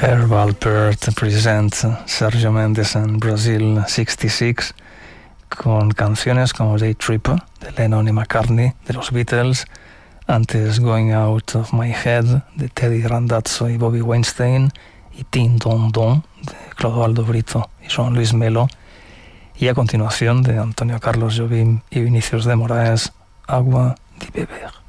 Herb Alpert presenta Sergio Mendes en Brasil 66 con canciones como Day Tripper de Lennon y McCartney de los Beatles, antes Going Out of My Head de Teddy Randazzo y Bobby Weinstein, y Tin Don Don de Clodoaldo Brito y Joan Luis Melo, y a continuación de Antonio Carlos Jobim y Vinicius de Moraes, Agua de Beber.